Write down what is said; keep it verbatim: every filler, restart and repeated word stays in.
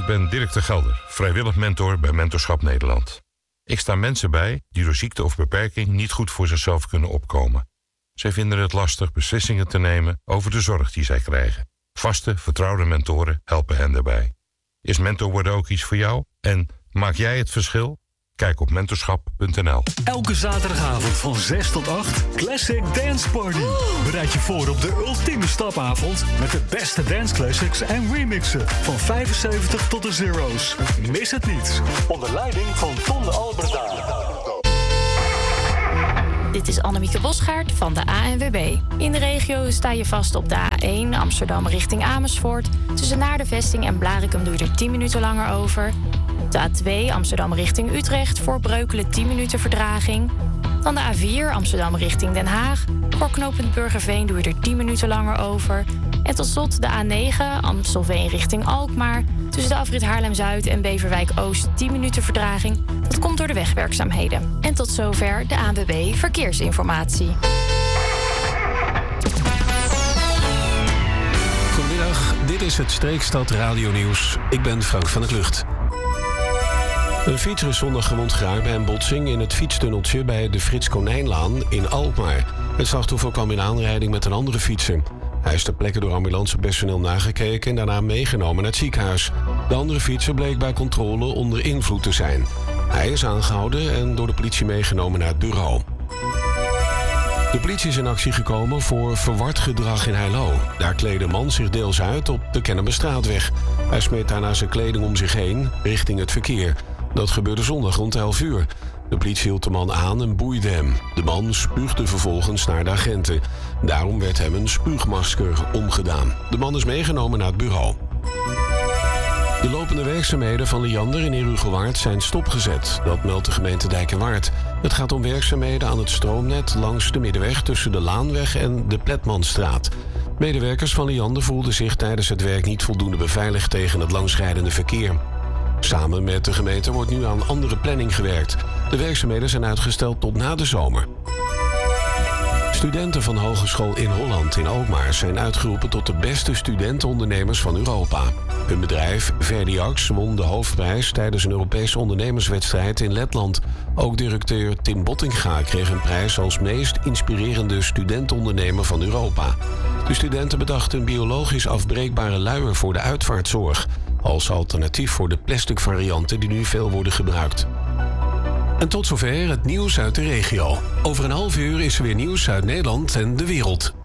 Ik ben Dirk de Gelder, vrijwillig mentor bij Mentorschap Nederland. Ik sta mensen bij die door ziekte of beperking niet goed voor zichzelf kunnen opkomen. Zij vinden het lastig beslissingen te nemen over de zorg die zij krijgen. Vaste, vertrouwde mentoren helpen hen daarbij. Is mentor worden ook iets voor jou? En maak jij het verschil? Kijk op mentorschap punt n l. Elke zaterdagavond van zes tot acht Classic Dance Party. Bereid je voor op de ultieme stapavond met de beste dance classics en remixen van vijfenzeventig tot de zero's. Mis het niet. Onder leiding van Ton Alberda. Dit is Annemieke Bosgaard van de A N W B. In de regio sta je vast op de A één Amsterdam richting Amersfoort. Tussen Naardenvesting en Blaricum doe je er tien minuten langer over. De A twee Amsterdam richting Utrecht voor Breukelen tien minuten vertraging. Dan de A vier Amsterdam richting Den Haag. Voor knooppunt Burgerveen doe je er tien minuten langer over. En tot slot de A negen Amstelveen richting Alkmaar. Tussen de afrit Haarlem-Zuid en Beverwijk-Oost tien minuten vertraging. Dat komt door de wegwerkzaamheden. En tot zover de A N W B Verkeersinformatie. Goedemiddag, dit is het Streekstad Radio Nieuws. Ik ben Frank van der Klucht. Een fietser is zondag gewond geraakt bij een botsing in het fietstunneltje bij de Frits Konijnlaan in Alkmaar. Het slachtoffer kwam in aanrijding met een andere fietser. Hij is ter plekke door ambulancepersoneel nagekeken en daarna meegenomen naar het ziekenhuis. De andere fietser bleek bij controle onder invloed te zijn. Hij is aangehouden en door de politie meegenomen naar het bureau. De politie is in actie gekomen voor verward gedrag in Heilo. Daar kleedde een man zich deels uit op de Kennemerstraatweg. Hij smeet daarna zijn kleding om zich heen richting het verkeer. Dat gebeurde zondag rond elf uur. De politie hield de man aan en boeide hem. De man spuugde vervolgens naar de agenten. Daarom werd hem een spuugmasker omgedaan. De man is meegenomen naar het bureau. De lopende werkzaamheden van Liander in Herugewaard zijn stopgezet. Dat meldt de gemeente Dijkenwaard. Het gaat om werkzaamheden aan het stroomnet langs de middenweg tussen de Laanweg en de Pletmanstraat. Medewerkers van Liander voelden zich tijdens het werk niet voldoende beveiligd tegen het langsrijdende verkeer. Samen met de gemeente wordt nu aan andere planning gewerkt. De werkzaamheden zijn uitgesteld tot na de zomer. Studenten van Hogeschool in Holland in Alkmaar zijn uitgeroepen tot de beste studentenondernemers van Europa. Hun bedrijf, Verdiax, won de hoofdprijs tijdens een Europese ondernemerswedstrijd in Letland. Ook directeur Tim Bottinga kreeg een prijs als meest inspirerende studentenondernemer van Europa. De studenten bedachten een biologisch afbreekbare luier voor de uitvaartzorg, als alternatief voor de plastic varianten die nu veel worden gebruikt. En tot zover het nieuws uit de regio. Over een half uur is er weer nieuws uit Nederland en de wereld.